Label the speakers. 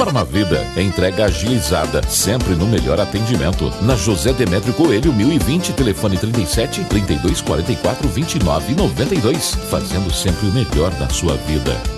Speaker 1: Farmavida, entrega agilizada, sempre no melhor atendimento. Na José Demétrio Coelho, 1020, telefone 37 32 44 29 92. Fazendo sempre o melhor da sua vida.